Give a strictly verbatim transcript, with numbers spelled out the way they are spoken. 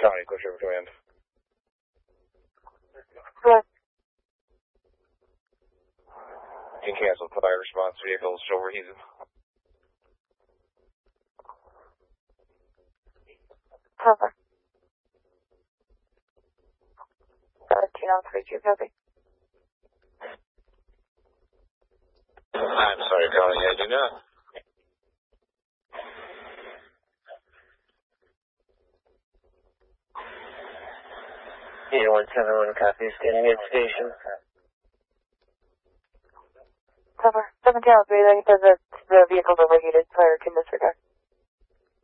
County, Clear River Command. What? You can cancel fire response vehicles overheated. Cover. thirteen oh three two, copy. I'm sorry, calling you. I do not. eight one seven one, copy. Standing in station. Cover. seventeen oh three, like I said, the, the vehicle's overheated. Fire can disregard.